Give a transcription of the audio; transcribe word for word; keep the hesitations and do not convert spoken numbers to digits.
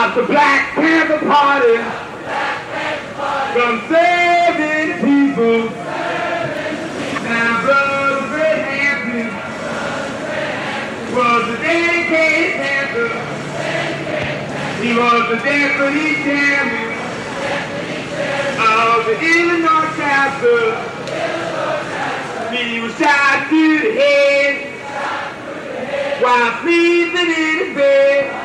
About the Black Panther Party. From serving people. Now Brother Fred Hampton was a dedicated Panther. He was the deputy chairman of the Illinois chapter. He was shot through the head while sleeping in his bed.